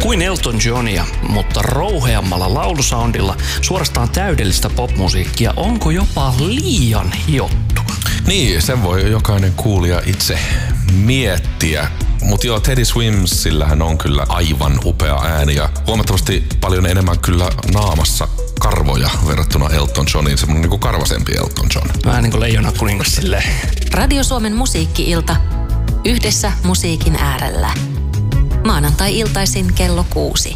Kuin Elton Johnia, mutta rouheammalla laulusoundilla, suorastaan täydellistä popmusiikkia, onko jopa liian hiottu? Niin, sen voi jokainen kuulija itse miettiä. Mutta joo, Teddy Swimsillähän on kyllä aivan upea ääni ja huomattavasti paljon enemmän kyllä naamassa karvoja verrattuna Elton Johniin. Semmoinen niin kuin karvasempi Elton John. Vähän niin kuin Leijona kuningas silleen. Radio Suomen musiikki-ilta. Yhdessä musiikin äärellä. Maanantai-iltaisin kello 6.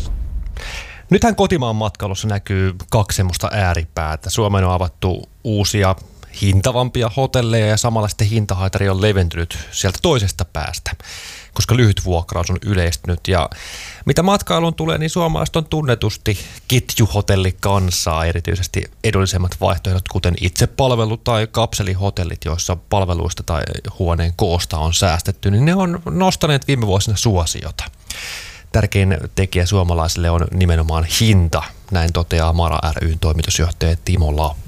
Nythän kotimaan matkailussa näkyy kaksi semmoista ääripäätä. Suomeen on avattu uusia hintavampia hotelleja ja samalla sitten hintahaitari on leventynyt sieltä toisesta päästä, koska lyhyt vuokraus on yleistynyt. Ja mitä matkailuun tulee, niin suomalaiset on tunnetusti ketjuhotellikansaa, erityisesti edullisemmat vaihtoehdot, kuten itsepalvelu tai kapselihotellit, joissa palveluista tai huoneen koosta on säästetty, niin ne on nostaneet viime vuosina suosiota. Tärkein tekijä suomalaisille on nimenomaan hinta, näin toteaa Mara ry:n toimitusjohtaja Timo Lappi.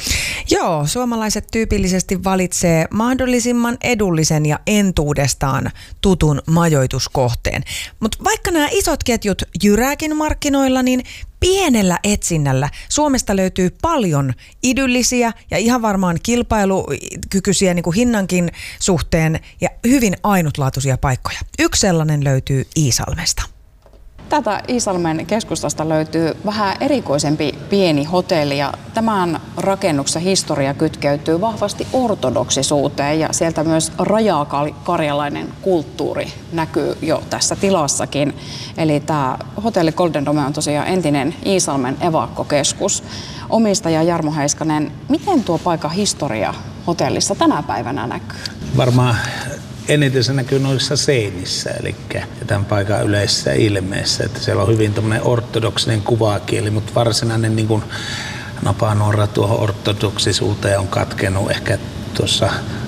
Joo, suomalaiset tyypillisesti valitsee mahdollisimman edullisen ja entuudestaan tutun majoituskohteen. Mutta vaikka nämä isot ketjut jyrääkin markkinoilla, niin pienellä etsinnällä Suomesta löytyy paljon idyllisiä ja ihan varmaan kilpailukykyisiä niin kuin hinnankin suhteen ja hyvin ainutlaatuisia paikkoja. Yksi sellainen löytyy Iisalmesta. Täältä Iisalmen keskustasta löytyy vähän erikoisempi pieni hotelli ja tämän rakennuksen historia kytkeytyy vahvasti ortodoksisuuteen ja sieltä myös rajakarjalainen kulttuuri näkyy jo tässä tilassakin. Eli tämä hotelli Golden Dome on tosiaan entinen Iisalmen evakkokeskus. Omistaja Jarmo Heiskanen, miten tuo paikan historia hotellissa tänä päivänä näkyy? Varmaan eniten se näkyy noissa seinissä, eli tämän paikan yleisessä ilmeessä, että siellä on hyvin tämmöinen ortodoksinen kuvakieli, mutta varsinainen niin kuin napanuora tuohon ortodoksisuuteen on katkenut ehkä tuossa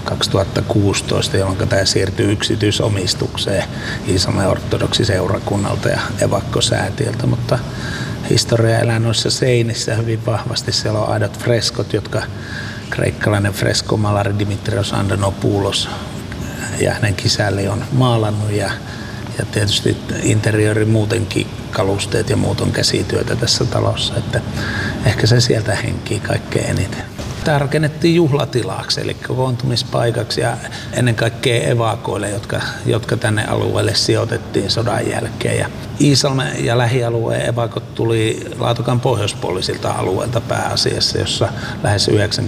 2016, jolloin tämä siirtyi yksityisomistukseen Iisalmen ortodoksiseurakunnalta ja evakkosäätiöltä, mutta historia elää noissa seinissä hyvin vahvasti. Siellä on aidot freskot, jotka kreikkalainen freskomalari Dimitrios Andonopoulos ja hänen kisälli on maalannut ja tietysti interiööri muutenkin kalusteet ja muut on käsityötä tässä talossa, että ehkä se sieltä henkii kaikkein eniten. Tämä rakennettiin juhlatilaksi, eli kokoontumispaikaksi ja ennen kaikkea evakoille, jotka tänne alueelle sijoitettiin sodan jälkeen. Ja Iisalmen ja lähialueen evakot tuli Laatokan pohjoispuolisilta alueelta pääasiassa, jossa lähes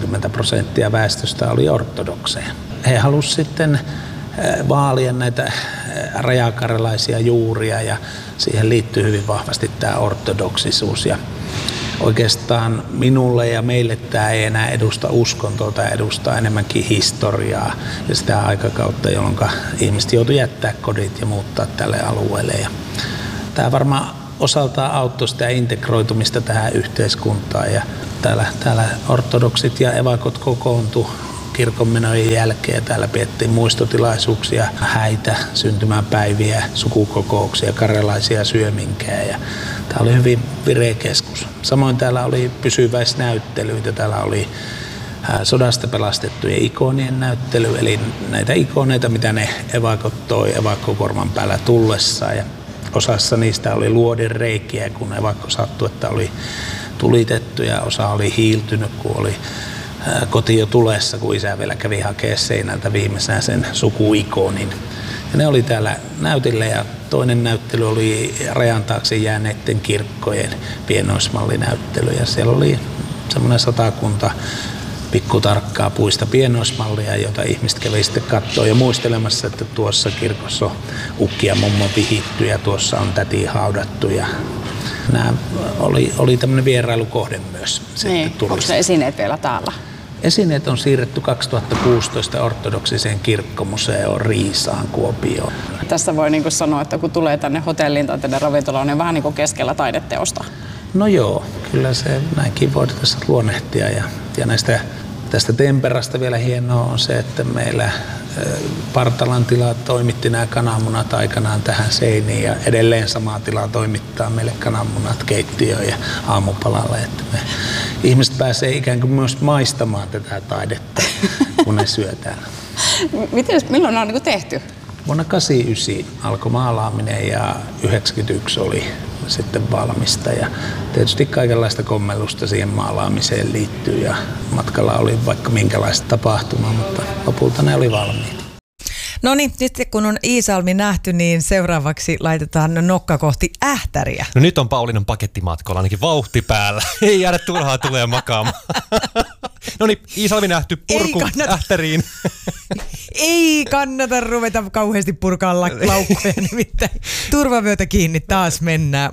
90% väestöstä oli ortodokseja. He halusivat sitten vaalia näitä rajakarjalaisia juuria ja siihen liittyy hyvin vahvasti tämä ortodoksisuus. Ja oikeastaan minulle ja meille tämä ei enää edusta uskontoa, tämä edustaa enemmänkin historiaa ja sitä aikakautta, jolloin ihmiset joutuivat jättää kodit ja muuttaa tälle alueelle. Ja tämä varmaan osaltaan auttoi sitä integroitumista tähän yhteiskuntaan ja täällä ortodoksit ja evakot kokoontu kirkonmenojen jälkeen. Täällä pidettiin muistotilaisuuksia, häitä, syntymäpäiviä, sukukokouksia, karjalaisia syöminkää. Tämä oli hyvin vireä keskus. Samoin täällä oli pysyväisnäyttelyitä. Täällä oli sodasta pelastettujen ikonien näyttely, eli näitä ikoneita, mitä ne evakot toi evakkokorman päällä tullessaan. Ja osassa niistä oli luodinreikiä, kun evakko sattui, että oli tulitettu ja osa oli hiiltynyt, kun oli kotiin jo tulessa, kun isä vielä kävi hakemaan seinältä viimeisenä sen sukuikonin. Ja ne oli täällä näytillä ja toinen näyttely oli rajan taakse jääneiden kirkkojen pienoismallinäyttely. Ja siellä oli semmoinen 100 pikkutarkkaa puista pienoismallia, jota ihmiset kävi sitten katsoa ja muistelemassa, että tuossa kirkossa on ukki ja mummo vihitty ja tuossa on täti haudattu. Ja nämä oli tämmöinen vierailukohde myös. Niin, onko ne esineet vielä täällä? Esineet on siirretty 2016 ortodoksiseen kirkkomuseoon Riisaan Kuopioon. Tässä voi niin sanoa, että kun tulee tänne hotelliin tai tänne ravintolaan, niin vähän niin kuin keskellä taideteosta. No joo, kyllä se näinkin voidaan tässä luonnehtia. Ja tästä temperasta vielä hienoa on se, että meillä Partalan tila toimitti nämä kananmunat aikanaan tähän seiniin ja edelleen sama tila toimittaa meille kananmunat keittiöön ja aamupalalle, että ihmiset pääsee ikään kuin myös maistamaan tätä taidetta, kun ne syötään. Milloin ne on tehty? vuonna 1989 alkoi maalaaminen ja 1991 oli sitten valmista. Ja tietysti kaikenlaista kommellusta siihen maalaamiseen liittyy ja matkalla oli vaikka minkälaista tapahtumaa, mutta lopulta ne oli valmiit. No niin, nyt kun on Iisalmi nähty, niin seuraavaksi laitetaan nokka kohti Ähtäriä. No nyt on Pauliinan pakettimatkalla ainakin vauhti päällä. Ei jäädä turhaan tulee makaamaan. No niin, Iisalmi nähty, purku Ähtäriin. Ei kannata ruveta kauheasti purkaa laukkuja, nimittäin turvavyötä kiinni, taas mennään.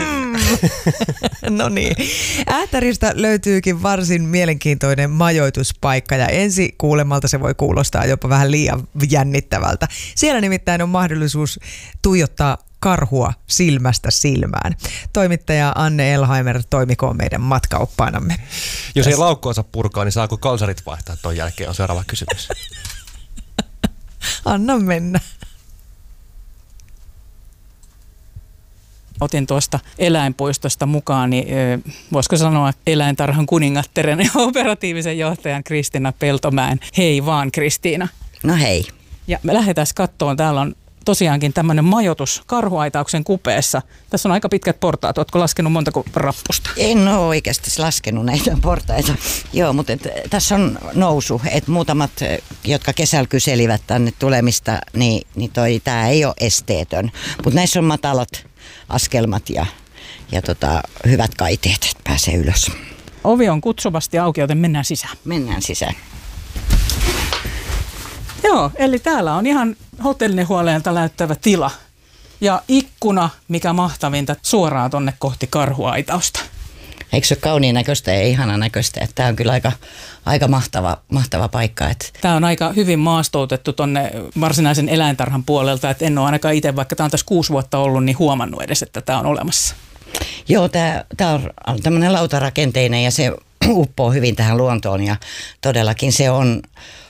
No niin, Ähtäristä löytyykin varsin mielenkiintoinen majoituspaikka ja ensi kuulemalta se voi kuulostaa jopa vähän liian jännittävältä. Siellä nimittäin on mahdollisuus tuijottaa karhua silmästä silmään. Toimittaja Anne Elheimer toimikoon meidän matkaoppaanamme. Jos ei laukkoonsa purkaa, niin saako kalsarit vaihtaa tuon jälkeen, on seuraava kysymys. Anna mennä. Otin tuosta eläinpuistosta mukaan, niin voisiko sanoa eläintarhan kuningattaren ja operatiivisen johtajan Kristiina Peltomäen. Hei vaan, Kristiina. No hei. Ja me lähdetään kattoon. Täällä on tosiaankin tämmöinen majoitus karhuaitauksen kupeessa. Tässä on aika pitkät portaat. Ootko laskenut montako rappusta? En ole oikeasti laskenut näitä portaita. Joo, mutta tässä on nousu. Että muutamat, jotka kesällä kyselivät tänne tulemista, niin tämä ei ole esteetön. Mutta näissä on matalat askelmat ja hyvät kaiteet, että pääsee ylös. Ovi on kutsuvasti auki, joten mennään sisään. Mennään sisään. Joo, eli täällä on ihan hotellihuoneelta näyttävä tila. Ja ikkuna, mikä mahtavinta, suoraan tonne kohti karhuaitausta. Eikö se ole kauniin näköistä ja ihanan näköistä? Tämä on kyllä aika mahtava paikka. Tämä on aika hyvin maastoutettu tonne varsinaisen eläintarhan puolelta. Et en ole ainakaan itse, vaikka tämä on tässä 6 vuotta ollut, niin huomannut edes, että tämä on olemassa. Joo, tämä on tämmöinen lautarakenteinen ja se uppoo hyvin tähän luontoon ja todellakin se on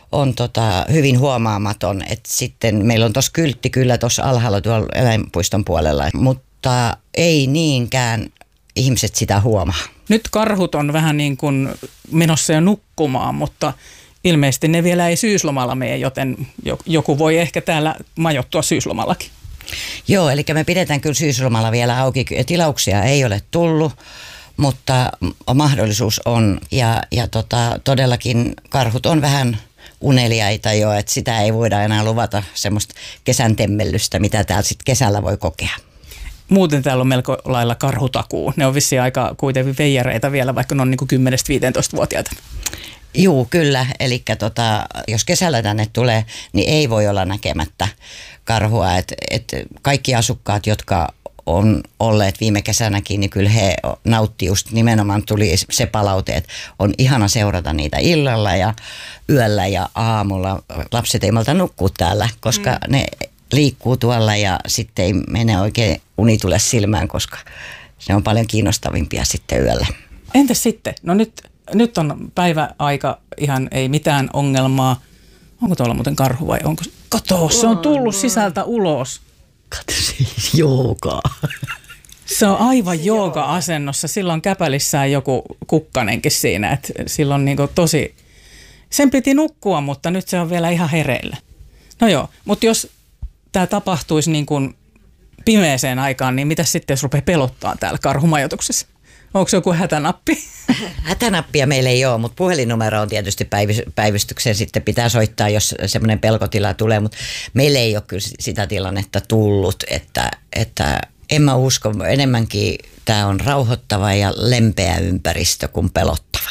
hyvin huomaamaton. Et sitten meillä on tuossa kyltti kyllä tuossa alhaalla tuolla eläinpuiston puolella, mutta ei niinkään ihmiset sitä huomaa. Nyt karhut on vähän niin kuin menossa jo nukkumaan, mutta ilmeisesti ne vielä ei syyslomalla mene, joten joku voi ehkä täällä majoittua syyslomallakin. Joo, eli me pidetään kyllä syyslomalla vielä auki. Tilauksia ei ole tullut, mutta mahdollisuus on. Ja todellakin karhut on vähän uneliaita jo, että sitä ei voida enää luvata semmoista kesän temmellystä, mitä täällä sitten kesällä voi kokea. Muuten täällä on melko lailla karhutakuu. Ne on vissiin aika kuitenkin veijareita vielä, vaikka ne on niin kuin 10-15-vuotiaita. Juu, kyllä. Eli jos kesällä tänne tulee, niin ei voi olla näkemättä karhua. Et kaikki asukkaat, jotka on olleet viime kesänäkin, niin kyllä he nauttii just nimenomaan, tuli se palaute, että on ihana seurata niitä illalla ja yöllä ja aamulla. Lapset ei malta nukkua täällä, koska ne liikkuu tuolla ja sitten ei mene oikein uni tule silmään, koska se on paljon kiinnostavimpia sitten yöllä. Entäs sitten? No nyt on päiväaika, ihan ei mitään ongelmaa. Onko tuolla muuten karhu vai onko? Kato, se on tullut sisältä ulos. Kato siis, joogaa. Se on aivan jooga-asennossa. Sillä on käpälissään joku kukkanenkin siinä, että sillä on niinku tosi... Sen piti nukkua, mutta nyt se on vielä ihan hereillä. No joo, mutta jos tämä tapahtuisi niin kuin pimeeseen aikaan, niin mitä sitten, jos rupeaa pelottaa täällä karhumajoituksessa? Onko se joku hätänappi? Hätänappia meillä ei ole, mutta puhelinnumero on tietysti päivystykseen sitten pitää soittaa, jos semmoinen pelkotila tulee, mutta meillä ei ole kyllä sitä tilannetta tullut, että en mä usko, enemmänkin tämä on rauhoittava ja lempeä ympäristö kuin pelottava.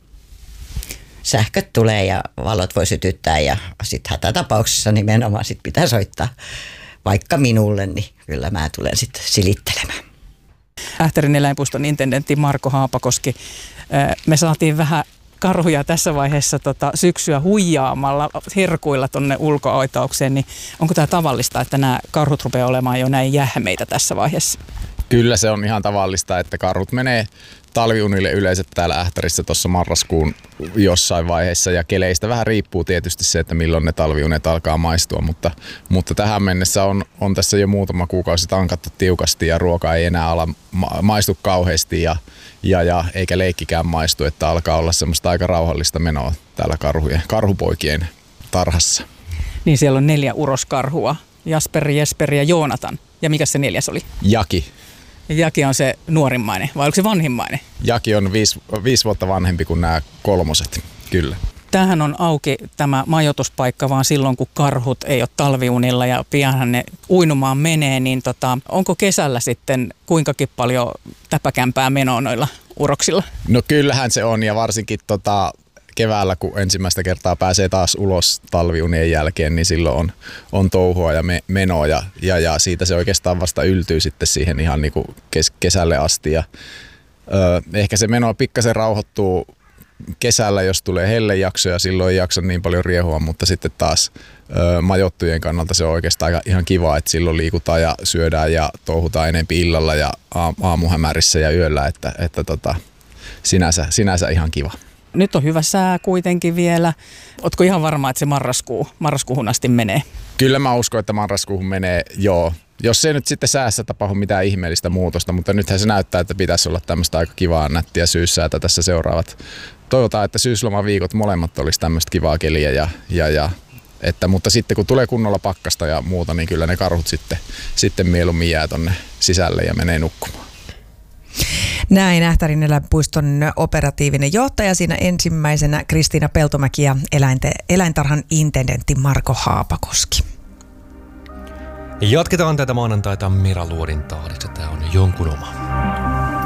Sähköt tulee ja valot voi sytyttää ja sitten hätätapauksessa nimenomaan sit pitää soittaa vaikka minulle, niin kyllä mä tulen sitten silittelemään. Ähtärin eläinpuiston intendentti Marko Haapakoski. Me saatiin vähän karhuja tässä vaiheessa syksyä huijaamalla herkuilla tuonne ulkoaitaukseen, niin onko tämä tavallista, että nämä karhut rupeaa olemaan jo näin jähmeitä tässä vaiheessa? Kyllä se on ihan tavallista, että karhut menee talviunille yleensä täällä Ähtärissä tuossa marraskuun jossain vaiheessa ja keleistä vähän riippuu tietysti se, että milloin ne talviunet alkaa maistua, mutta tähän mennessä on tässä jo muutama kuukausi tankattu tiukasti ja ruoka ei enää maistu kauheasti ja eikä leikkikään maistu, että alkaa olla semmoista aika rauhallista menoa täällä karhupoikien tarhassa. Niin siellä on 4 uroskarhua Jasper, Jesper ja Joonatan. Ja mikä se 4. oli? Jaki. Ja Jaki on se nuorimmainen, vai onko se vanhimmainen? Jaki on 5 vuotta vanhempi kuin nämä 3, kyllä. Tämähän on auki tämä majoituspaikka vaan silloin, kun karhut ei ole talviunilla ja pianhan ne uinumaan menee, niin onko kesällä sitten kuinkakin paljon täpäkämpää menoa noilla uroksilla? No kyllähän se on, ja varsinkin keväällä, kun ensimmäistä kertaa pääsee taas ulos talviunien jälkeen, niin silloin on touhua ja menoa ja siitä se oikeastaan vasta yltyy sitten siihen ihan niin kuin kesälle asti. Ja, ehkä se meno pikkasen rauhoittuu kesällä, jos tulee hellejaksoja, silloin ei jaksa niin paljon riehua, mutta sitten taas majoittujen kannalta se on oikeastaan ihan kiva, että silloin liikutaan ja syödään ja touhutaan enempi illalla ja aamuhämärissä ja yöllä, että sinänsä ihan kiva. Nyt on hyvä sää kuitenkin vielä. Ootko ihan varma, että se marraskuuhun asti menee? Kyllä mä uskon, että marraskuuhun menee, joo. Jos ei nyt sitten säässä tapahdu mitään ihmeellistä muutosta, mutta nythän se näyttää, että pitäisi olla tämmöistä aika kivaa nättiä syyssäätä tässä seuraavat. Toivotaan, että syyslomaviikot molemmat olisi tämmöistä kivaa keliä mutta sitten kun tulee kunnolla pakkasta ja muuta, niin kyllä ne karhut sitten mieluummin jää tonne sisälle ja menee nukkumaan. Näin Ähtärin eläinpuiston operatiivinen johtaja, siinä ensimmäisenä Kristiina Peltomäki ja eläintarhan intendentti Marko Haapakoski. Jatketaan tätä maanantaita Mira Luodin tahdissa. Tämä on jonkun oma.